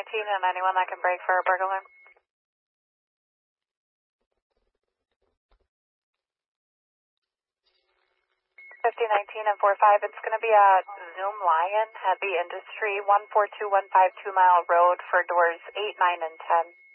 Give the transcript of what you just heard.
and anyone that can break for a burglar. 5019 and 45, it's going to be at Zoom Lion at the Industry 14215 2 Mile Road for doors 8, 9, and 10.